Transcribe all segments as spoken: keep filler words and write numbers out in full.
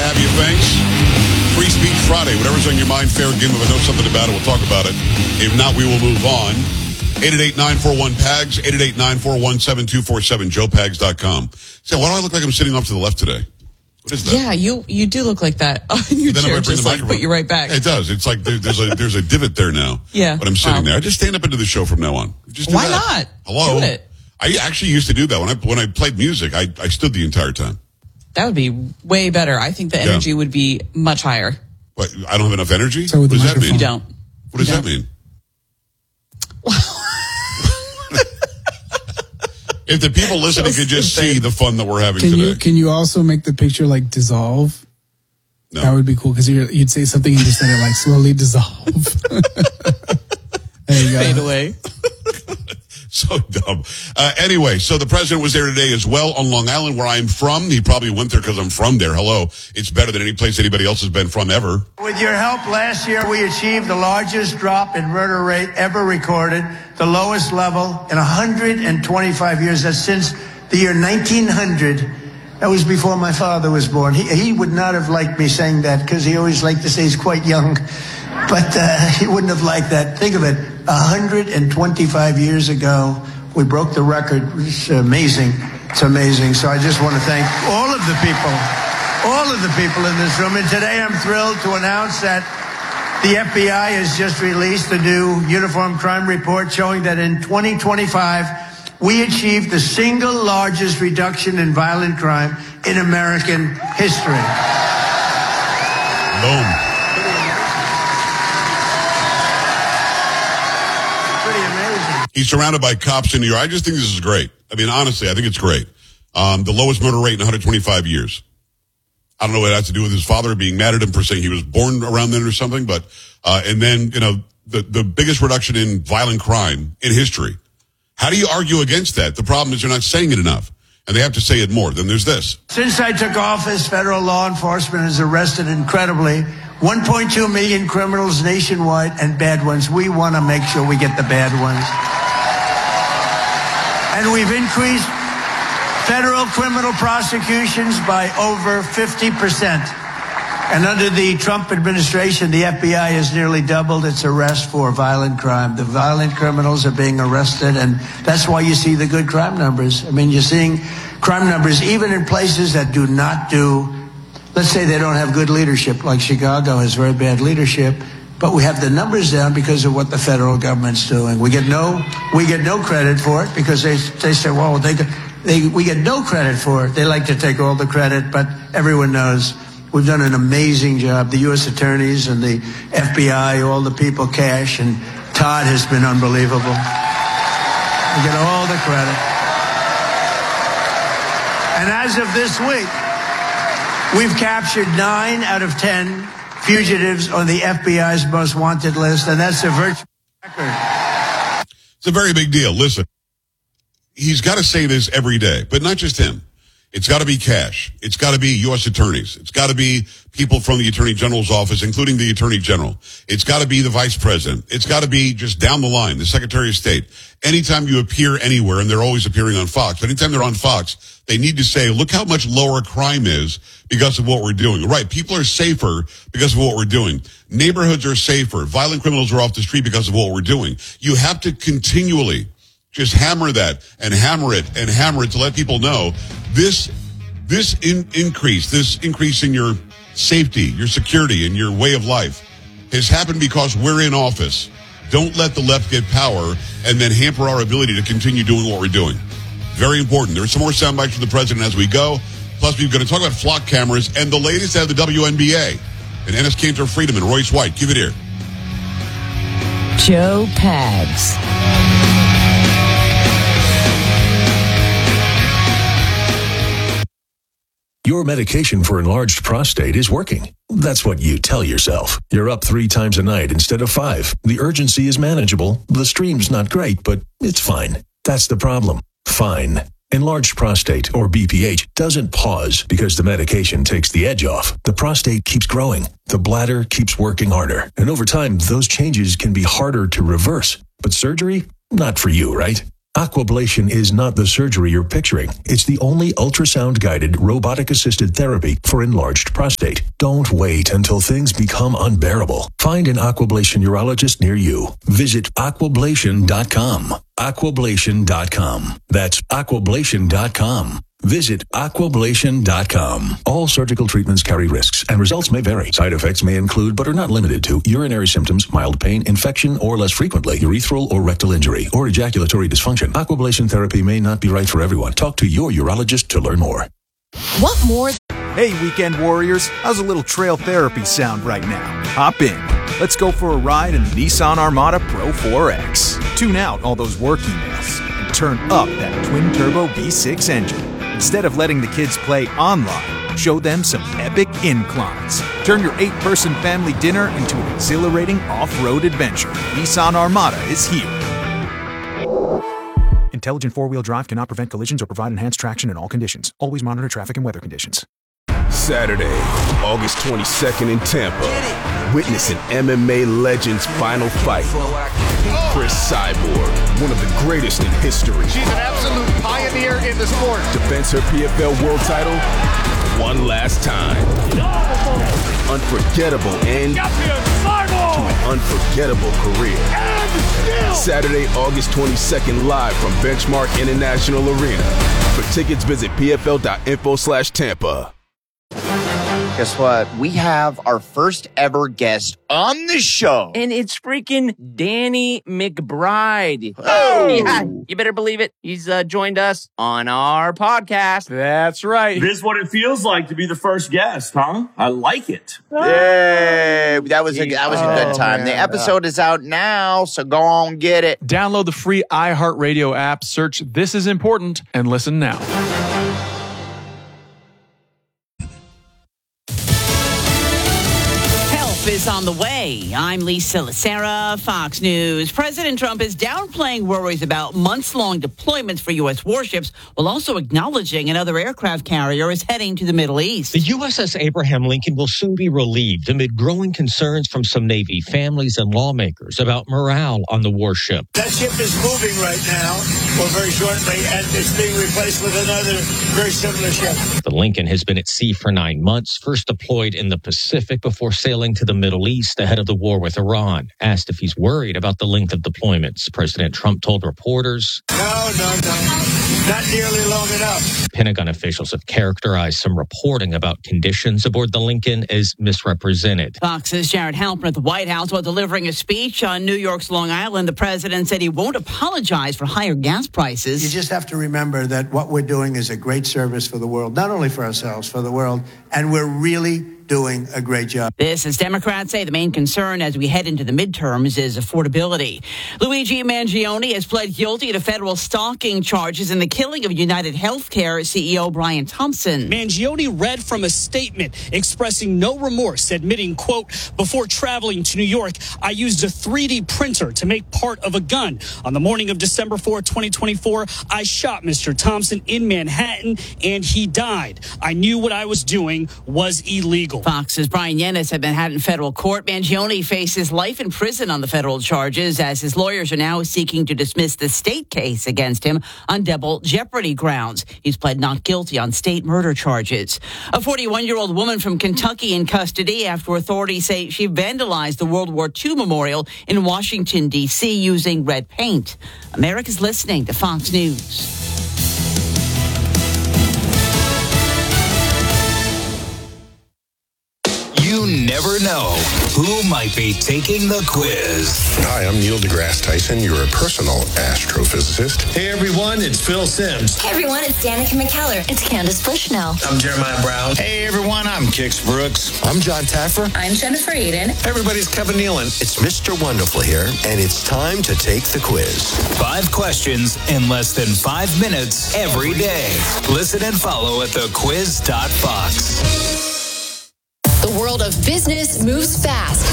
have you. Thanks. Free Speech Friday. Whatever's on your mind, fair game. If I know something about it, we'll talk about it. If not, we will move on. eight eight eight, nine four one, P A G S, eight eight eight, nine four one, seven two four seven, joe pags dot com. So why do I look like I'm sitting off to the left today? What is that? Yeah, you you do look like that. Oh, your then chair just like put you right back. It does. It's like there, there's a there's a divot there now. Yeah. But I'm sitting wow. there. I just stand up into the show from now on. Just do Why that. not? Hello. Do it. I actually used to do that when I when I played music. I, I stood the entire time. That would be way better. I think the energy yeah. would be much higher. What? I don't have enough energy? So what does that mean? You don't. What does you that don't. mean? If the people listening could just see the fun that we're having can today. You, can you also make the picture like dissolve? No. That would be cool because you'd say something and just let it like slowly dissolve. There you go. Fade away. So dumb. Uh, anyway, so the president was there today as well on Long Island, where I'm from. He probably went there because I'm from there. Hello. It's better than any place anybody else has been from ever. With your help, last year we achieved the largest drop in murder rate ever recorded, the lowest level in one hundred twenty-five years. That's since the year nineteen hundred. That was before my father was born. He, he would not have liked me saying that because he always liked to say he's quite young. But uh, he wouldn't have liked that. Think of it. one hundred twenty-five years ago, we broke the record. It's amazing. It's amazing. So I just want to thank all of the people, all of the people in this room. And today I'm thrilled to announce that the F B I has just released a new Uniform Crime Report showing that in twenty twenty-five, we achieved the single largest reduction in violent crime in American history. Boom. He's surrounded by cops in New York. I just think this is great. I mean, honestly, I think it's great. Um, the lowest murder rate in one hundred twenty-five years. I don't know what it has to do with his father being mad at him for saying he was born around then or something, but, uh, and then, you know, the, the biggest reduction in violent crime in history. How do you argue against that? The problem is they're not saying it enough, and they have to say it more. Then there's this. Since I took office, federal law enforcement has arrested incredibly one point two million criminals nationwide and bad ones. We want to make sure we get the bad ones. And we've increased federal criminal prosecutions by over fifty percent. And under the Trump administration, the F B I has nearly doubled its arrest for violent crime. The violent criminals are being arrested, and that's why you see the good crime numbers. I mean, you're seeing crime numbers even in places that do not do, let's say they don't have good leadership, like Chicago has very bad leadership. But we have the numbers down because of what the federal government's doing. We get no, we get no credit for it because they they say, well, they, they we get no credit for it. They like to take all the credit, but everyone knows we've done an amazing job. The U S attorneys and the F B I, all the people, Cash and Todd has been unbelievable. We get all the credit. And as of this week, we've captured nine out of ten fugitives on the F B I's most wanted list, and that's a virtual record. It's a very big deal. Listen, he's got to say this every day, but not just him. It's got to be Cash. It's got to be U S attorneys. It's got to be people from the Attorney General's office, including the Attorney General. It's got to be the Vice President. It's got to be just down the line, the Secretary of State. Anytime you appear anywhere, and they're always appearing on Fox, but anytime they're on Fox, they need to say, look how much lower crime is because of what we're doing. Right, people are safer because of what we're doing. Neighborhoods are safer. Violent criminals are off the street because of what we're doing. You have to continually just hammer that and hammer it and hammer it to let people know this this in, increase, this increase in your safety, your security, and your way of life has happened because we're in office. Don't let the left get power and then hamper our ability to continue doing what we're doing. Very important. There's some more sound bites from the president as we go. Plus, we're going to talk about flock cameras and the latest out of the W N B A. And Ennis Cantor Freedom and Royce White. Give it here. Joe Pags. Your medication for enlarged prostate is working. That's what you tell yourself. You're up three times a night instead of five. The urgency is manageable. The stream's not great, but it's fine. That's the problem. Fine. Enlarged prostate, or B P H, doesn't pause because the medication takes the edge off. The prostate keeps growing. The bladder keeps working harder. And over time, those changes can be harder to reverse. But surgery? Not for you, right? Aquablation is not the surgery you're picturing. It's the only ultrasound-guided, robotic-assisted therapy for enlarged prostate. Don't wait until things become unbearable. Find an Aquablation urologist near you. Visit aquablation dot com. aquablation dot com. That's aquablation dot com. Visit aquablation dot com. All surgical treatments carry risks, and results may vary. Side effects may include, but are not limited to, urinary symptoms, mild pain, infection, or less frequently, urethral or rectal injury, or ejaculatory dysfunction. Aquablation therapy may not be right for everyone. Talk to your urologist to learn more. Want more? Hey, weekend warriors, how's a little trail therapy sound right now? Hop in. Let's go for a ride in the Nissan Armada Pro four X. Tune out all those work emails and turn up that twin-turbo V six engine. Instead of letting the kids play online, show them some epic inclines. Turn your eight-person family dinner into an exhilarating off-road adventure. Nissan Armada is here. Intelligent four-wheel drive cannot prevent collisions or provide enhanced traction in all conditions. Always monitor traffic and weather conditions. Saturday, August twenty-second in Tampa. Witness an M M A legend's final fight. Chris Cyborg, one of the greatest in history. She's an absolute pioneer in the sport. Defends her P F L world title one last time. Unforgettable end to an unforgettable career. Saturday, August twenty-second, live from Benchmark International Arena. For tickets, visit pfl.info slash Tampa. Guess what? We have our first ever guest on the show. And it's freaking Danny McBride. Oh! Yeah, you better believe it. He's uh, joined us on our podcast. That's right. This is what it feels like to be the first guest, huh? I like it. Yay! That was a, that was a good time. Oh, the episode is out now, so go on, get it. Download the free iHeartRadio app, search This Is Important, and listen now. Is on the way. I'm Lisa Lacera, Fox News. President Trump is downplaying worries about months-long deployments for U S warships, while also acknowledging another aircraft carrier is heading to the Middle East. The U S S Abraham Lincoln will soon be relieved amid growing concerns from some Navy families and lawmakers about morale on the warship. That ship is moving right now, or very shortly, and it's being replaced with another very similar ship. The Lincoln has been at sea for nine months, first deployed in the Pacific before sailing to the Middle East ahead of the war with Iran. Asked if he's worried about the length of deployments, President Trump told reporters, No, no, no. Not nearly long enough. Pentagon officials have characterized some reporting about conditions aboard the Lincoln as misrepresented. Fox's Jared Halpern at the White House while delivering a speech on New York's Long Island. The president said he won't apologize for higher gas prices. You just have to remember that what we're doing is a great service for the world, not only for ourselves, for the world, and we're really doing a great job. This, as Democrats say, the main concern as we head into the midterms is affordability. Luigi Mangione has pled guilty to federal stalking charges in the killing of United Healthcare C E O Brian Thompson. Mangione read from a statement expressing no remorse, admitting, quote, before traveling to New York, I used a three D printer to make part of a gun. On the morning of December fourth, twenty twenty-four, I shot Mister Thompson in Manhattan and he died. I knew what I was doing was illegal. Fox's Brian Yennis had been had in federal court. Mangione faces life in prison on the federal charges as his lawyers are now seeking to dismiss the state case against him on double jeopardy grounds. He's pled not guilty on state murder charges. A forty-one-year-old woman from Kentucky in custody after authorities say she vandalized the World War Two memorial in Washington, D C using red paint. America's listening to Fox News. You never know who might be taking the quiz. Hi, I'm Neil deGrasse Tyson, your personal astrophysicist. Hey everyone, it's Phil Sims. Hey everyone, it's Danica McKellar. It's Candace Bushnell. I'm Jeremiah Brown. Hey everyone, I'm Kix Brooks. I'm John Taffer. I'm Jennifer Aiden. Hey everybody, it's Kevin Nealon. It's Mister Wonderful here, and it's time to take the quiz. Five questions in less than five minutes every day. Listen and follow at the quiz dot fox. The world of business moves fast.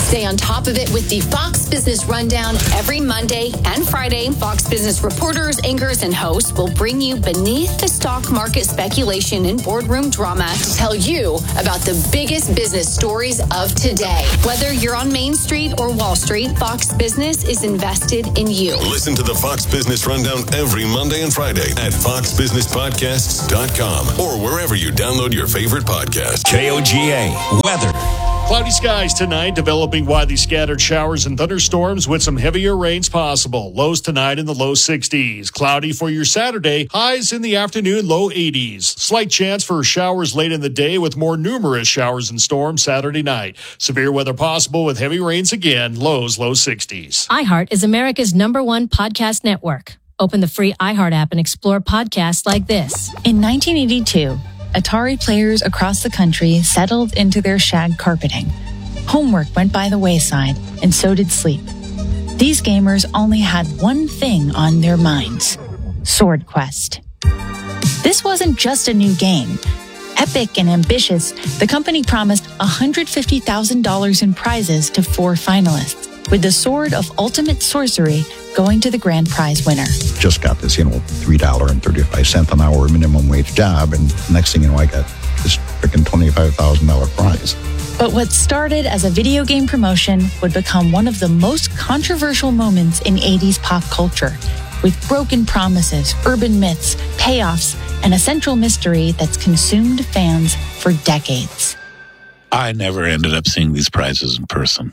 Stay on top of it with the Fox Business Rundown every Monday and Friday. Fox Business reporters, anchors, and hosts will bring you beneath the stock market speculation and boardroom drama to tell you about the biggest business stories of today. Whether you're on Main Street or Wall Street, Fox Business is invested in you. Listen to the Fox Business Rundown every Monday and Friday at fox business podcasts dot com or wherever you download your favorite podcast. K O G A weather. Cloudy skies tonight, developing widely scattered showers and thunderstorms with some heavier rains possible. Lows tonight in the low sixties. Cloudy for your Saturday. Highs in the afternoon, low eighties. Slight chance for showers late in the day with more numerous showers and storms Saturday night. Severe weather possible with heavy rains again. Lows, low sixties. iHeart is America's number one podcast network. Open the free iHeart app and explore podcasts like this. In nineteen eighty-two, Atari players across the country settled into their shag carpeting. Homework went by the wayside, and so did sleep. These gamers only had one thing on their minds: Sword Quest. This wasn't just a new game. Epic and ambitious, the company promised one hundred fifty thousand dollars in prizes to four finalists, with the Sword of Ultimate Sorcery going to the grand prize winner. Just got this, you know, three dollars and thirty-five cents an hour minimum wage job, and next thing you know, I got this freaking twenty-five thousand dollars prize. But what started as a video game promotion would become one of the most controversial moments in eighties pop culture, with broken promises, urban myths, payoffs, and a central mystery that's consumed fans for decades. I never ended up seeing these prizes in person.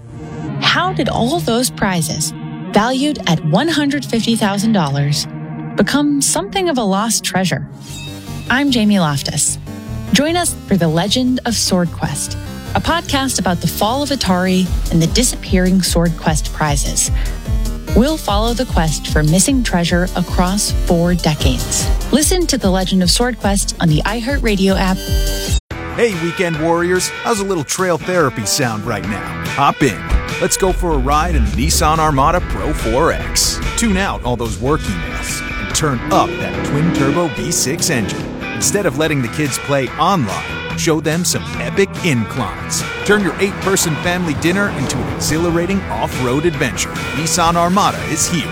How did all those prizes, valued at one hundred fifty thousand dollars, become something of a lost treasure? I'm Jamie Loftus. Join us for The Legend of Sword Quest, a podcast about the fall of Atari and the disappearing Sword Quest prizes. We'll follow the quest for missing treasure across four decades. Listen to The Legend of Sword Quest on the iHeartRadio app. Hey, weekend warriors, how's a little trail therapy sound right now? Hop in. Let's go for a ride in the Nissan Armada Pro four X. Tune out all those work emails and turn up that twin-turbo V six engine. Instead of letting the kids play online, show them some epic inclines. Turn your eight-person family dinner into an exhilarating off-road adventure. Nissan Armada is here.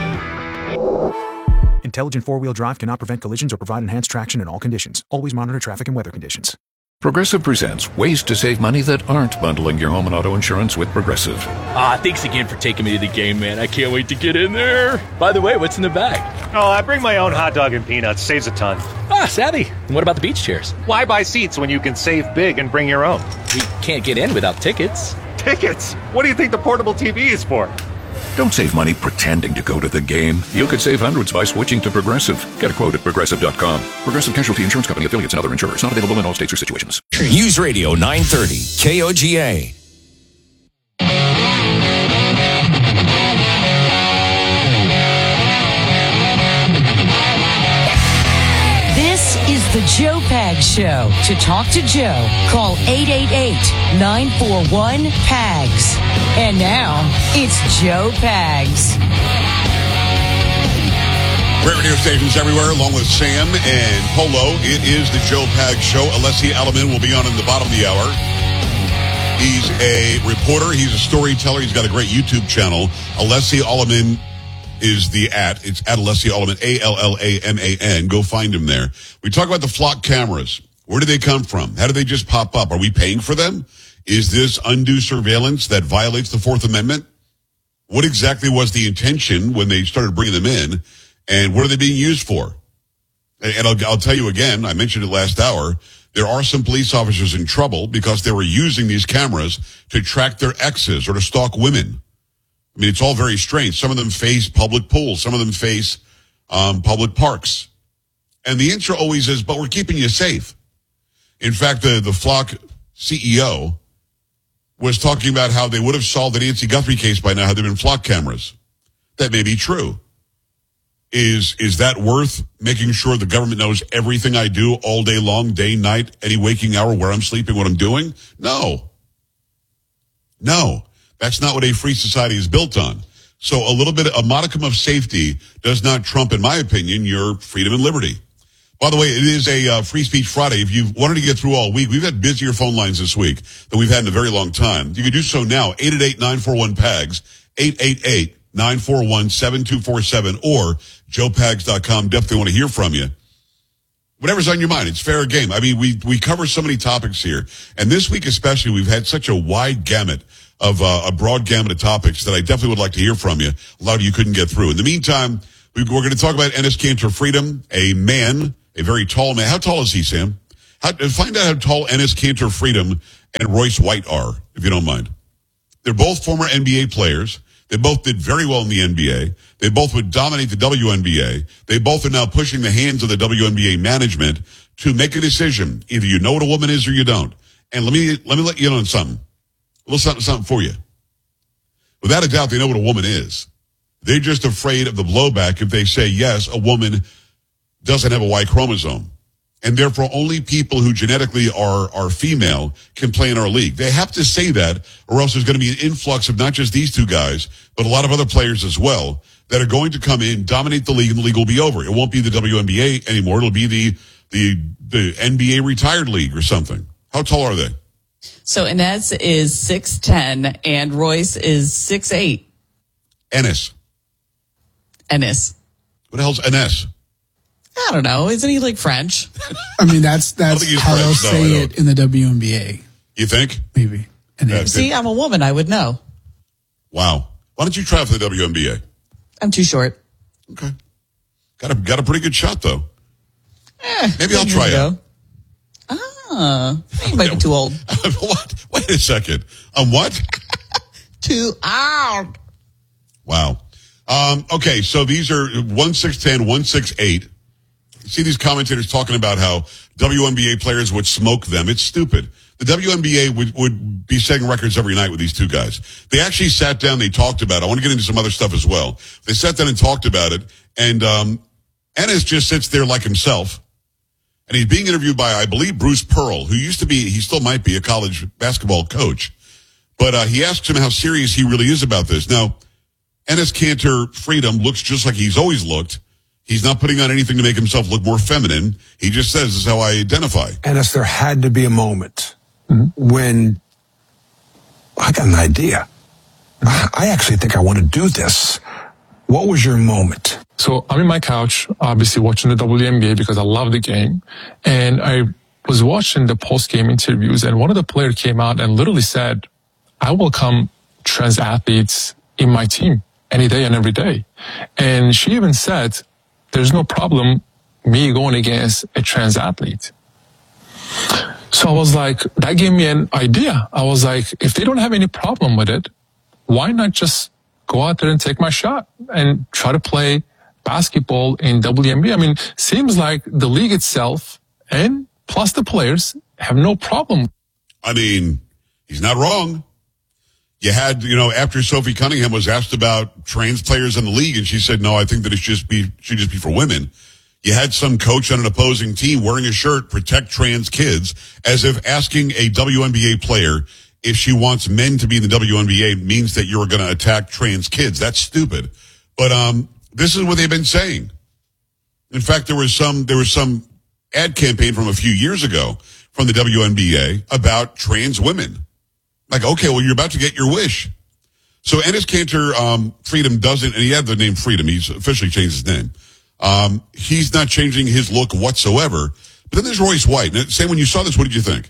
Intelligent four-wheel drive cannot prevent collisions or provide enhanced traction in all conditions. Always monitor traffic and weather conditions. Progressive presents ways to save money that aren't bundling your home and auto insurance with Progressive. Ah, thanks again for taking me to the game, man. I can't wait to get in there. By the way, what's in the bag? Oh, I bring my own hot dog and peanuts. Saves a ton. Ah, savvy. And what about the beach chairs? Why buy seats when you can save big and bring your own? We can't get in without tickets. Tickets? What do you think the portable T V is for? Don't save money pretending to go to the game. You could save hundreds by switching to Progressive. Get a quote at progressive dot com. Progressive Casualty Insurance Company, affiliates, and other insurers. Not available in all states or situations. News Radio nine thirty, K O G A. This is the Joe Pags Show. To talk to Joe, call eight eight eight, nine four one, P A G S. And now, it's Joe Pags. Great radio stations everywhere, along with Sam and Polo. It is the Joe Pags Show. Alessi Alamin will be on in the bottom of the hour. He's a reporter. He's a storyteller. He's got a great YouTube channel. Alessi Alamin is the at. It's at Alessi Alamin, A L L A M A N. Go find him there. We talk about the flock cameras. Where do they come from? How do they just pop up? Are we paying for them? Is this undue surveillance that violates the Fourth Amendment? What exactly was the intention when they started bringing them in? And what are they being used for? And I'll, I'll tell you again, I mentioned it last hour, there are some police officers in trouble because they were using these cameras to track their exes or to stalk women. I mean, it's all very strange. Some of them face public pools. Some of them face um, public parks. And the answer always is, but we're keeping you safe. In fact, the, the Flock C E O was talking about how they would have solved the Nancy Guthrie case by now had there been Flock cameras. That may be true. Is is that worth making sure the government knows everything I do all day long, day, night, any waking hour, where I'm sleeping, what I'm doing? No. No. That's not what a free society is built on. So a little bit, a modicum of safety does not trump, in my opinion, your freedom and liberty. By the way, it is a uh, Free Speech Friday. If you've wanted to get through all week, we've had busier phone lines this week than we've had in a very long time. You can do so now, eight eight eight, nine four one, P A G S, eight eight eight, nine four one, seven two four seven, or joe pags dot com. Definitely want to hear from you. Whatever's on your mind, it's fair game. I mean, we we cover so many topics here. And this week especially, we've had such a wide gamut of uh, a broad gamut of topics that I definitely would like to hear from you. A lot of you couldn't get through. In the meantime, we're going to talk about Enes Kanter Freedom, a man, a very tall man. How tall is he, Sam? How, find out how tall Enes Kanter Freedom and Royce White are, if you don't mind. They're both former N B A players. They both did very well in the N B A. They both would dominate the W N B A. They both are now pushing the hands of the W N B A management to make a decision. Either you know what a woman is or you don't. And let me let me let you in on something. A little something, something for you. Without a doubt, they know what a woman is. They're just afraid of the blowback if they say, yes, a woman doesn't have a Y chromosome. And therefore, only people who genetically are, are female can play in our league. They have to say that, or else there's going to be an influx of not just these two guys, but a lot of other players as well that are going to come in, dominate the league, and the league will be over. It won't be the W N B A anymore. It'll be the, the, the N B A retired league or something. How tall are they? So Enes is six ten and Royce is six eight. Enes. Enes. What the hell's Enes? I don't know. Isn't he like French? I mean, that's that's how they'll say no, it in the W N B A. You think? Maybe. Yeah, See, I'm a woman. I would know. Wow. Why don't you try for the W N B A? I'm too short. Okay. Got a got a pretty good shot though. Eh, Maybe I'll try it. Ah, you might be too old. What? Wait a second. I'm what? Too old. Wow. Um, okay, so these are one six ten, one six eight. You see these commentators talking about how W N B A players would smoke them. It's stupid. The W N B A would, would be setting records every night with these two guys. They actually sat down, they talked about it. I want to get into some other stuff as well. They sat down and talked about it, and um, Enes just sits there like himself, and he's being interviewed by, I believe, Bruce Pearl, who used to be, he still might be, a college basketball coach. But uh, he asks him how serious he really is about this. Now, Enes Kanter Freedom looks just like he's always looked. He's not putting on anything to make himself look more feminine. He just says, this is how I identify. Enes, there had to be a moment mm-hmm. when I got an idea. I actually think I want to do this. What was your moment? So I'm in my couch, obviously watching the W N B A because I love the game. And I was watching the post-game interviews, and one of the players came out and literally said, I welcome trans athletes in my team any day and every day. And she even said, there's no problem me going against a trans athlete. So I was like, that gave me an idea. I was like, if they don't have any problem with it, why not just go out there and take my shot and try to play basketball in W N B A? I mean, seems like the league itself and plus the players have no problem. I mean, he's not wrong. You had, you know, after Sophie Cunningham was asked about trans players in the league, and she said, no, I think that it just be, should just be for women. You had some coach on an opposing team wearing a shirt, protect trans kids, as if asking a W N B A player if she wants men to be in the W N B A means that you're going to attack trans kids. That's stupid. But, um, this is what they've been saying. In fact, there was some, there was some ad campaign from a few years ago from the W N B A about trans women. Like, okay, well, you're about to get your wish. So Enes Kanter, um, Freedom doesn't, and he had the name Freedom. He's officially changed his name. Um, he's not changing his look whatsoever. But then there's Royce White. Now, Sam, when you saw this, what did you think?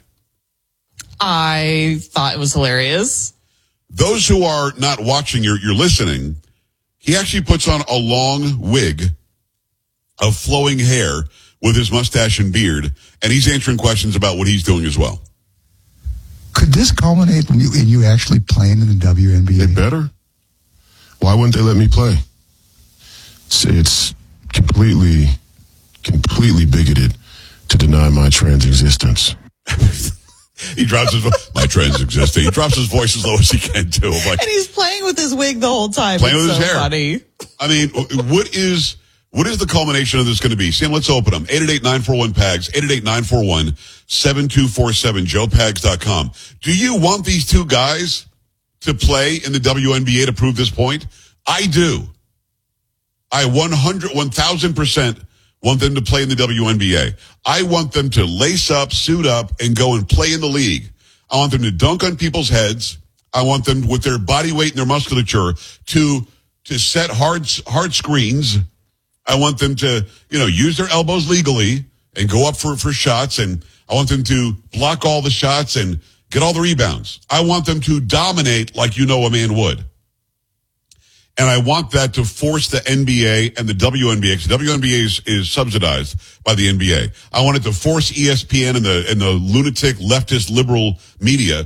I thought it was hilarious. Those who are not watching, you're, you're listening. He actually puts on a long wig of flowing hair with his mustache and beard, and he's answering questions about what he's doing as well. Could this culminate in you, in you actually playing in the W N B A? They better. Why wouldn't they let me play? It's, it's completely, completely bigoted to deny my trans existence. He drops his voice. My trans existence. He drops his voice as low as he can, too. Like, and he's playing with his wig the whole time. Playing it's with so his hair. Funny. I mean, what is... What is the culmination of this going to be? Sam, let's open them. eight eight eight, nine four one, P A G S, eight eight eight, nine four one, seven two four seven, joe pags dot com. Do you want these two guys to play in the W N B A to prove this point? I do. I one hundred, one thousand percent want them to play in the W N B A. I want them to lace up, suit up, and go and play in the league. I want them to dunk on people's heads. I want them, with their body weight and their musculature, to to set hard hard screens. I want them to, you know, use their elbows legally and go up for, for shots. And I want them to block all the shots and get all the rebounds. I want them to dominate like you know a man would. And I want that to force the N B A and the W N B A, because the W N B A is, is subsidized by the N B A. I want it to force E S P N and the, and the lunatic leftist liberal media